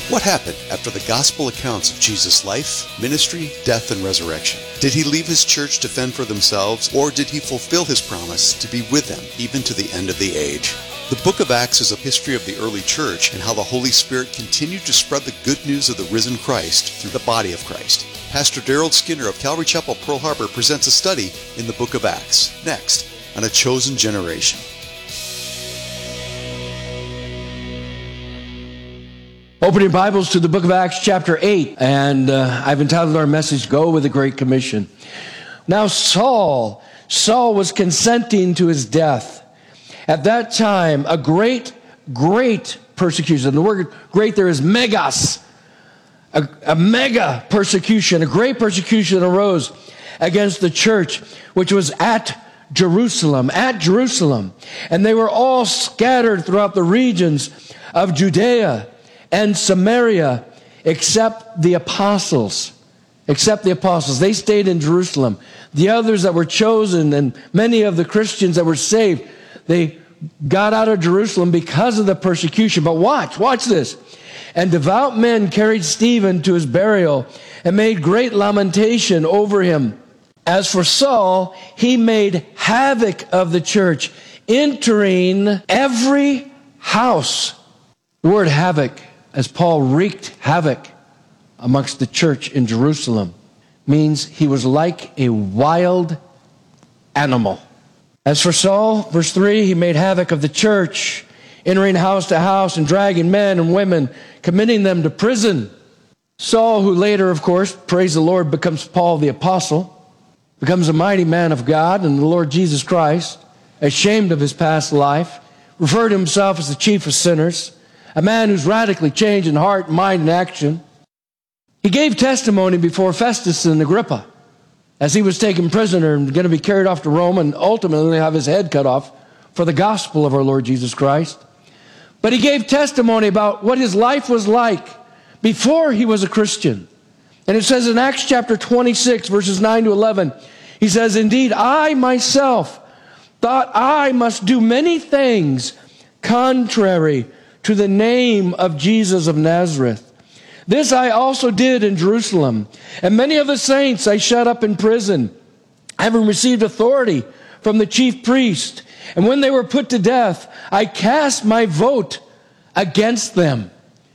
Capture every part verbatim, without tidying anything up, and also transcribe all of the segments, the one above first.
What happened after the gospel accounts of Jesus' life, ministry, death, and resurrection? Did he leave his church to fend for themselves, or did he fulfill his promise to be with them even to the end of the age? The book of Acts is a history of the early church and how the Holy Spirit continued to spread the good news of the risen Christ through the body of Christ. Pastor Daryl Skinner of Calvary Chapel, Pearl Harbor presents a study in the book of Acts, next on A Chosen Generation. Opening Bibles to the book of Acts chapter eight, and uh, I've entitled our message, Go with the Great Commission. Now Saul, Saul was consenting to his death. At that time, a great, great persecution. The word great there is megas. A, a mega persecution, a great persecution arose against the church, which was at Jerusalem, at Jerusalem. And they were all scattered throughout the regions of Judea and Samaria, except the apostles. Except the apostles. They stayed in Jerusalem. The others that were chosen and many of the Christians that were saved, they got out of Jerusalem because of the persecution. But watch, watch this. And devout men carried Stephen to his burial and made great lamentation over him. As for Saul, he made havoc of the church, entering every house. The word havoc, as Paul wreaked havoc amongst the church in Jerusalem, means he was like a wild animal. As for Saul, verse three, he made havoc of the church, entering house to house and dragging men and women, committing them to prison. Saul, who later, of course, praise the Lord, becomes Paul the Apostle, becomes a mighty man of God and the Lord Jesus Christ, ashamed of his past life, referred to himself as the chief of sinners, a man who's radically changed in heart, mind, and action. He gave testimony before Festus and Agrippa as he was taken prisoner and going to be carried off to Rome and ultimately have his head cut off for the gospel of our Lord Jesus Christ. But he gave testimony about what his life was like before he was a Christian. And it says in Acts chapter twenty-six, verses nine to eleven, he says, Indeed, I myself thought I must do many things contrary to the name of Jesus of Nazareth. This I also did in Jerusalem, and many of the saints I shut up in prison, having received authority from the chief priest. And when they were put to death, I cast my vote against them.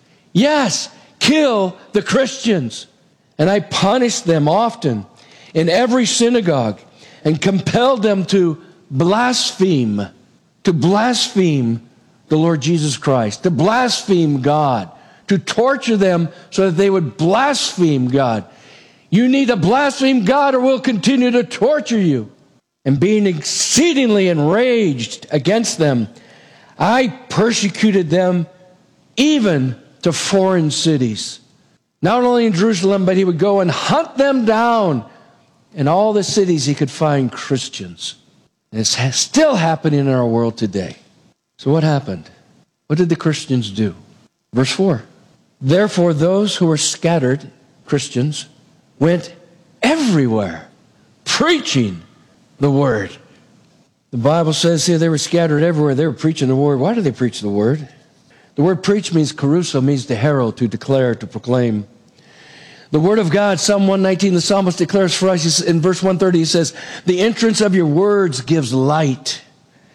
Yes, kill the Christians. And I punished them often in every synagogue and compelled them to blaspheme, to blaspheme the Lord Jesus Christ, to blaspheme God, to torture them so that they would blaspheme God. You need to blaspheme God or we'll continue to torture you. And being exceedingly enraged against them, I persecuted them even to foreign cities. Not only in Jerusalem, but he would go and hunt them down in all the cities he could find Christians. And it's still happening in our world today. So what happened? What did the Christians do? Verse four. Therefore, those who were scattered, Christians, went everywhere, preaching the word. The Bible says here they were scattered everywhere. They were preaching the word. Why do they preach the word? The word preach means caruso, means to herald, to declare, to proclaim. The word of God, Psalm one nineteen, the psalmist declares for us in verse one thirty, he says, the entrance of your words gives light.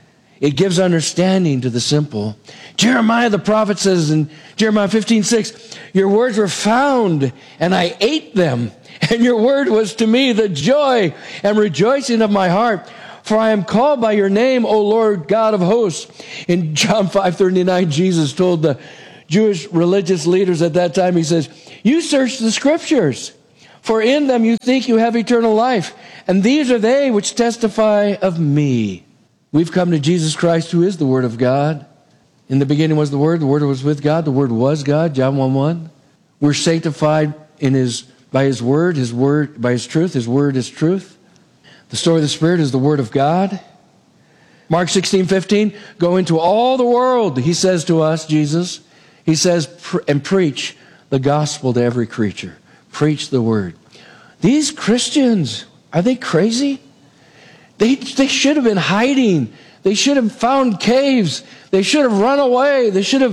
It gives understanding to the simple. Jeremiah the prophet says in Jeremiah fifteen six, your words were found and I ate them. And your word was to me the joy and rejoicing of my heart. For I am called by your name, O Lord God of hosts. In John five thirty-nine, Jesus told the Jewish religious leaders at that time, he says, you search the scriptures, for in them you think you have eternal life. And these are they which testify of me. We've come to Jesus Christ, who is the Word of God. In the beginning was the Word. The Word was with God. The Word was God. John one one. We're sanctified in His by His Word. His Word by His truth. His Word is truth. The story of the Spirit is the Word of God. Mark sixteen fifteen. Go into all the world, He says to us, Jesus. He says, and preach the gospel to every creature. Preach the Word. These Christians, are they crazy? They, they should have been hiding. They should have found caves. They should have run away. They should have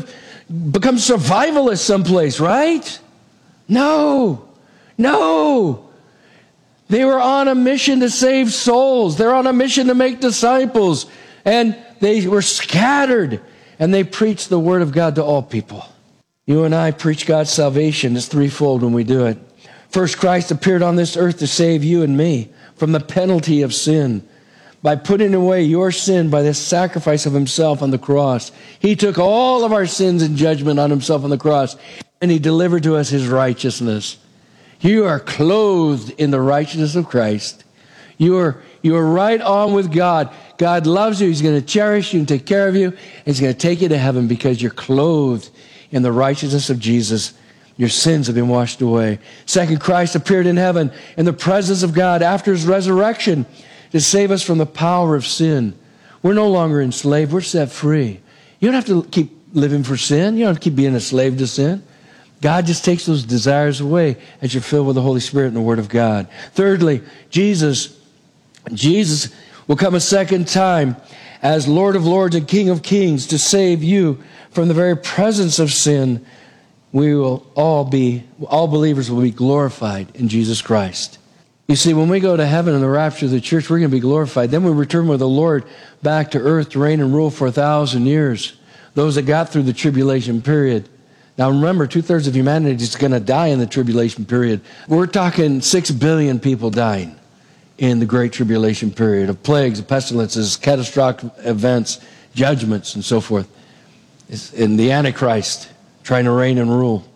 become survivalists someplace, right? No, no. They were on a mission to save souls. They're on a mission to make disciples. And they were scattered. And they preached the word of God to all people. You and I preach God's salvation. It's threefold when we do it. First, Christ appeared on this earth to save you and me from the penalty of sin. By putting away your sin by the sacrifice of himself on the cross. He took all of our sins and judgment on himself on the cross. And he delivered to us his righteousness. You are clothed in the righteousness of Christ. You are, you are right on with God. God loves you. He's going to cherish you and take care of you. He's going to take you to heaven because you're clothed in the righteousness of Jesus. Your sins have been washed away. Second, Christ appeared in heaven in the presence of God after his resurrection to save us from the power of sin. We're no longer enslaved. We're set free. You don't have to keep living for sin. You don't have to keep being a slave to sin. God just takes those desires away as you're filled with the Holy Spirit and the Word of God. Thirdly, Jesus, Jesus will come a second time as Lord of Lords and King of Kings to save you from the very presence of sin. We will all be, all believers will be glorified in Jesus Christ. You see, when we go to heaven in the rapture of the church, we're going to be glorified. Then we return with the Lord back to earth to reign and rule for a thousand years. Those that got through the tribulation period. Now remember, two-thirds of humanity is going to die in the tribulation period. We're talking six billion people dying in the great tribulation period of plagues, pestilences, catastrophic events, judgments, and so forth. It's in the Antichrist trying to reign and rule.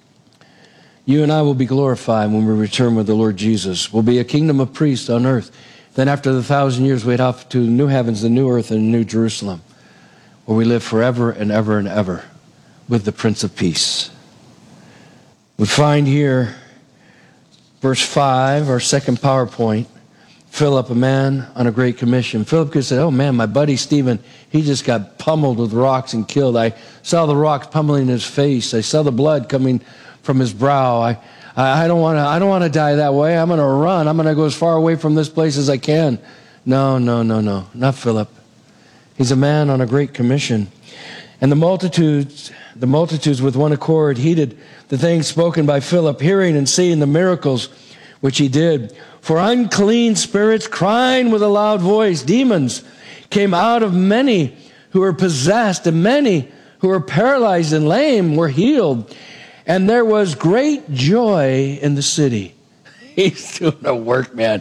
You and I will be glorified when we return with the Lord Jesus. We'll be a kingdom of priests on earth. Then after the thousand years, we head off to the new heavens, the new earth, and the new Jerusalem, where we live forever and ever and ever with the Prince of Peace. We find here, verse five, our second PowerPoint, Philip, a man on a great commission. Philip could say, oh man, my buddy Stephen, he just got pummeled with rocks and killed. I saw the rocks pummeling his face. I saw the blood coming from his brow. I, I don't want to, I don't want to die that way. I'm going to run. I'm going to go as far away from this place as I can. No, no, no, no, not Philip. He's a man on a great commission. And the multitudes, the multitudes with one accord heeded the things spoken by Philip, hearing and seeing the miracles which he did. For unclean spirits, crying with a loud voice, demons, came out of many who were possessed, and many who were paralyzed and lame were healed. And there was great joy in the city. He's doing a work, man.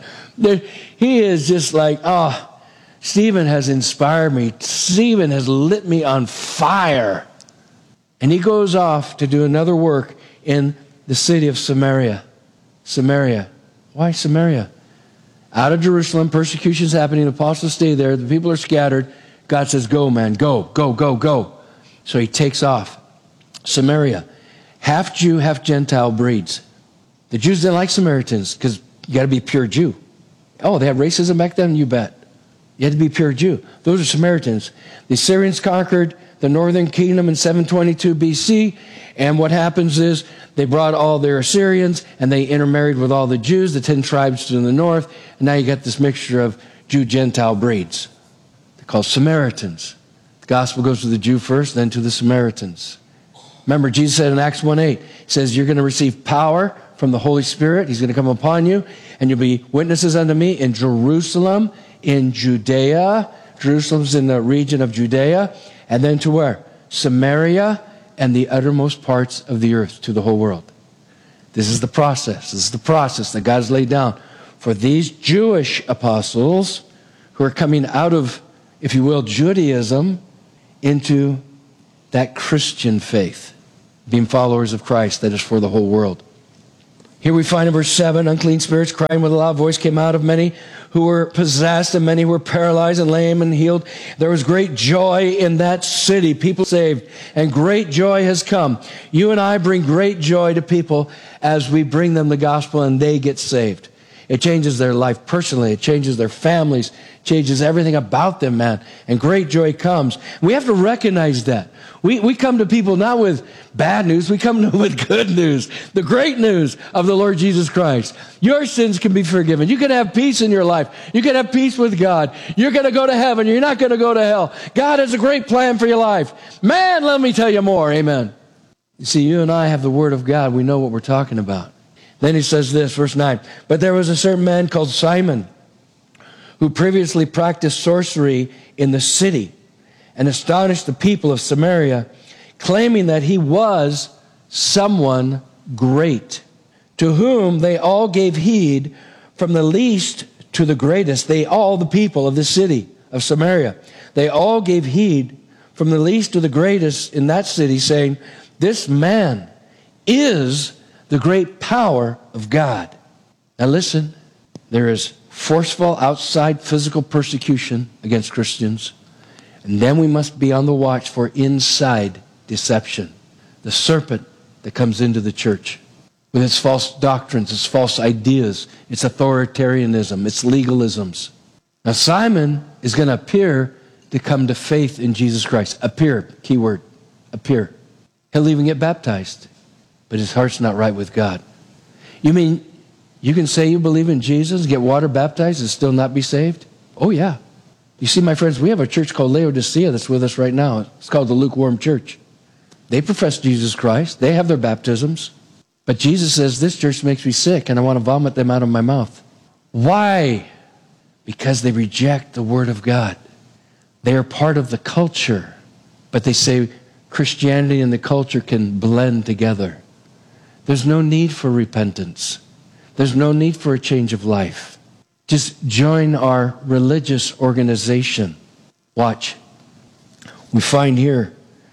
He is just like, oh, Stephen has inspired me. Stephen has lit me on fire. And he goes off to do another work in the city of Samaria. Samaria. Why Samaria? Out of Jerusalem, persecution's happening. The apostles stay there. The people are scattered. God says, go, man, go, go, go, go. So he takes off. Samaria. Half Jew, half Gentile breeds. The Jews didn't like Samaritans because you got to be pure Jew. Oh, they had racism back then? You bet. You had to be pure Jew. Those are Samaritans. The Assyrians conquered the northern kingdom in seven twenty-two B C, and what happens is they brought all their Assyrians and they intermarried with all the Jews, the ten tribes to the north, and now you got this mixture of Jew-Gentile breeds. They're called Samaritans. The gospel goes to the Jew first, then to the Samaritans. Remember, Jesus said in Acts one eight, he says, you're going to receive power from the Holy Spirit. He's going to come upon you, and you'll be witnesses unto me in Jerusalem, in Judea. Jerusalem's in the region of Judea. And then to where? Samaria and the uttermost parts of the earth, to the whole world. This is the process. This is the process that God has laid down for these Jewish apostles who are coming out of, if you will, Judaism into that Christian faith, being followers of Christ that is for the whole world. Here we find in verse seven, unclean spirits crying with a loud voice came out of many who were possessed, and many were paralyzed and lame and healed. There was great joy in that city, people saved, and great joy has come. You and I bring great joy to people as we bring them the gospel and they get saved. It changes their life personally. It changes their families, changes everything about them, man. And great joy comes. We have to recognize that. We, we come to people not with bad news. We come to them with good news. The great news of the Lord Jesus Christ. Your sins can be forgiven. You can have peace in your life. You can have peace with God. You're going to go to heaven. You're not going to go to hell. God has a great plan for your life. Man, let me tell you more. Amen. You see, you and I have the Word of God. We know what we're talking about. Then he says this, verse nine. But there was a certain man called Simon, who previously practiced sorcery in the city and astonished the people of Samaria, claiming that he was someone great, to whom they all gave heed, from the least to the greatest. They all, the people of the city of Samaria, they all gave heed, from the least to the greatest in that city, saying, this man is the great power of God. Now listen, there is forceful outside physical persecution against Christians. And then we must be on the watch for inside deception. The serpent that comes into the church with its false doctrines, its false ideas, its authoritarianism, its legalisms. Now Simon is going to appear to come to faith in Jesus Christ. Appear, keyword, appear. He'll even get baptized, but his heart's not right with God. You mean you can say you believe in Jesus, get water baptized, and still not be saved? Oh, yeah. You see, my friends, we have a church called Laodicea that's with us right now. It's called the Lukewarm Church. They profess Jesus Christ. They have their baptisms. But Jesus says, this church makes me sick, and I want to vomit them out of my mouth. Why? Because they reject the Word of God. They are part of the culture, but they say Christianity and the culture can blend together. There's no need for repentance. There's no need for a change of life. Just join our religious organization. Watch. We find here,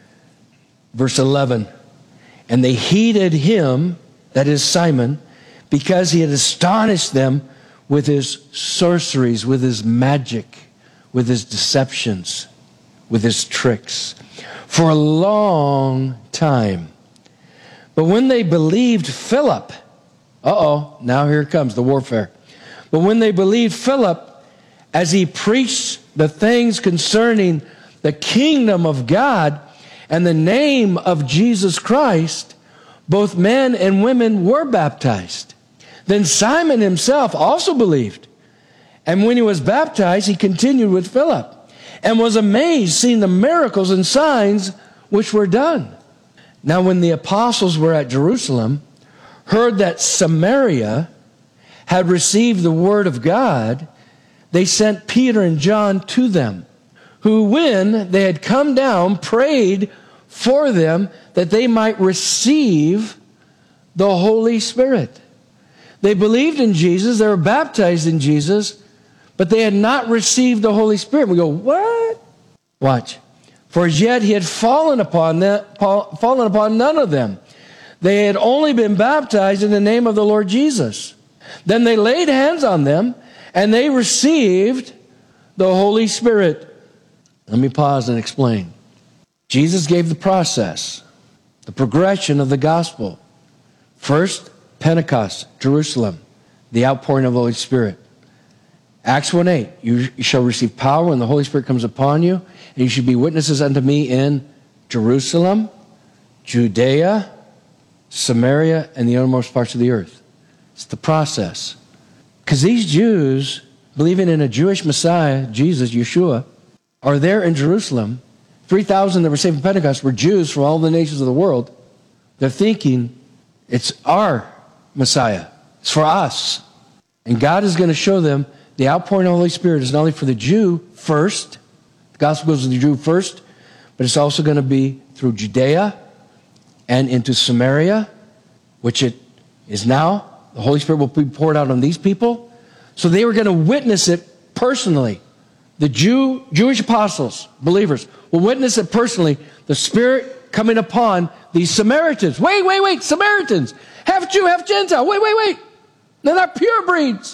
verse eleven, and they heeded him, that is Simon, because he had astonished them with his sorceries, with his magic, with his deceptions, with his tricks, for a long time. But when they believed Philip, uh-oh, now here comes the warfare. But when they believed Philip, as he preached the things concerning the kingdom of God and the name of Jesus Christ, both men and women were baptized. Then Simon himself also believed. And when he was baptized, he continued with Philip and was amazed, seeing the miracles and signs which were done. Now when the apostles were at Jerusalem, heard that Samaria had received the word of God, they sent Peter and John to them, who when they had come down, prayed for them that they might receive the Holy Spirit. They believed in Jesus, they were baptized in Jesus, but they had not received the Holy Spirit. We go, what? Watch. For as yet he had fallen upon them, fallen upon none of them. They had only been baptized in the name of the Lord Jesus. Then they laid hands on them, and they received the Holy Spirit. Let me pause and explain. Jesus gave the process, the progression of the gospel. First, Pentecost, Jerusalem, the outpouring of the Holy Spirit. Acts one eight, you shall receive power when the Holy Spirit comes upon you, and you should be witnesses unto me in Jerusalem, Judea, Samaria, and the uttermost parts of the earth. It's the process. Because these Jews, believing in a Jewish Messiah, Jesus, Yeshua, are there in Jerusalem. three thousand that were saved in Pentecost were Jews from all the nations of the world. They're thinking, it's our Messiah. It's for us. And God is going to show them the outpouring of the Holy Spirit is not only for the Jew first, the gospel goes to the Jew first, but it's also going to be through Judea and into Samaria, which it is now. The Holy Spirit will be poured out on these people. So they were going to witness it personally. The Jew, Jewish apostles, believers, will witness it personally. The Spirit coming upon these Samaritans. Wait, wait, wait, Samaritans. Half Jew, half Gentile. Wait, wait, wait. They're not pure breeds.